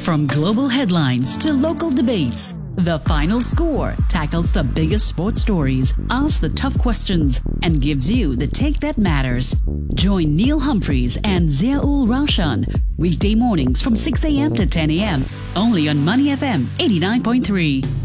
From global headlines to local debates, The Final Score tackles the biggest sports stories, asks the tough questions, and gives you the take that matters. Join Neil Humphreys and Ziaul Raushan weekday mornings from 6 a.m. to 10 a.m. only on Money FM 89.3.